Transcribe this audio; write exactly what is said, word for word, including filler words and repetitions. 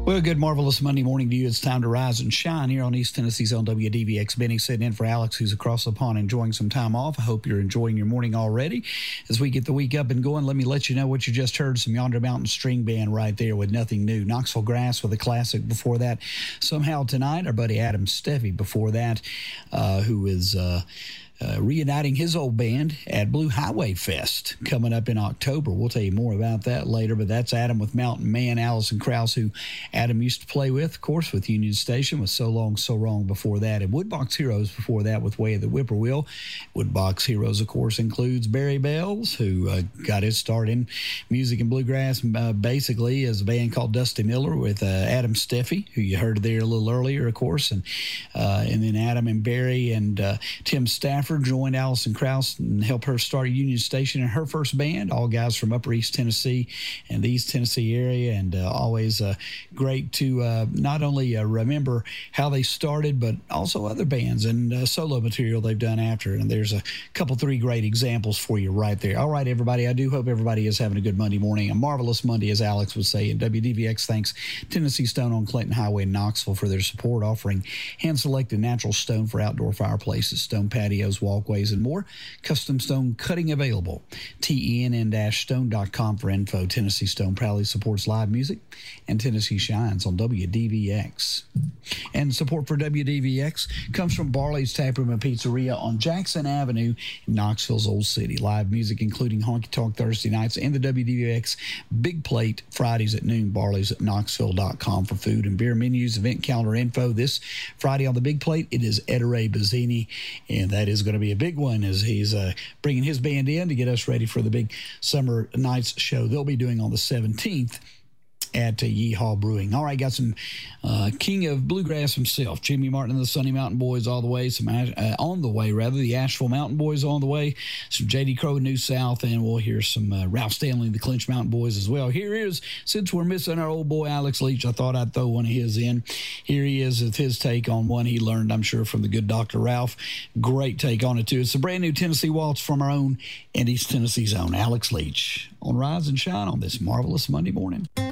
Well, good, marvelous Monday morning to you. It's time to rise and shine here on East Tennessee's on W D V X. Benny sitting in for Alex, who's across the pond enjoying some time off. I hope you're enjoying your morning already. As we get the week up and going, let me let you know what you just heard. Some Yonder Mountain String Band right there with Nothing New. Knoxville Grass with a classic before that. Somehow Tonight, our buddy Adam Steffi before that, uh, who is... Uh, Uh, reuniting his old band at Blue Highway Fest coming up in October. We'll tell you more about that later, but that's Adam with Mountain Man. Allison Krause, who Adam used to play with, of course, with Union Station, with So Long, So Wrong before that, and Woodbox Heroes before that with Way of the Whippoorwill. Woodbox Heroes, of course, includes Barry Bells, who uh, got his start in music and bluegrass uh, basically as a band called Dusty Miller with uh, Adam Steffi, who you heard there a little earlier, of course, and uh, and then Adam and Barry and uh, Tim Stafford joined Allison Krause and helped her start Union Station in her first band, all guys from Upper East Tennessee and the East Tennessee area, and uh, always uh, great to uh, not only uh, remember how they started, but also other bands and uh, solo material they've done after, and there's a couple, three great examples for you right there. All right, everybody, I do hope everybody is having a good Monday morning, a marvelous Monday, as Alex would say, and W D V X thanks Tennessee Stone on Clinton Highway in Knoxville for their support, offering hand-selected natural stone for outdoor fireplaces, stone patios, walkways, and more. Custom stone cutting available. T E N N stone dot com for info. Tennessee Stone proudly supports live music, and Tennessee shines on W D V X. And support for W D V X comes from Barley's Taproom and Pizzeria on Jackson Avenue in Knoxville's Old City. Live music including Honky Tonk Thursday nights and the W D V X Big Plate Fridays at noon. Barley's at knoxville dot com for food and beer menus, event calendar info. This Friday on the Big Plate, it is Ettore Bazzini, and that is going to be a big one as he's uh, bringing his band in to get us ready for the big Summer Nights show they'll be doing on the seventeenth at uh, Yeehaw Brewing. All right, got some uh, King of Bluegrass himself, Jimmy Martin and the Sunny Mountain Boys all the way, some uh, on the way, rather, the Asheville Mountain Boys on the way, some J D Crowe New South, and we'll hear some uh, Ralph Stanley and the Clinch Mountain Boys as well. Here is, since we're missing our old boy Alex Leach, I thought I'd throw one of his in. Here he is with his take on one he learned, I'm sure, from the good Doctor Ralph. Great take on it, too. It's a brand new Tennessee waltz from our own and East Tennessee's own Alex Leach on Rise and Shine on this marvelous Monday morning.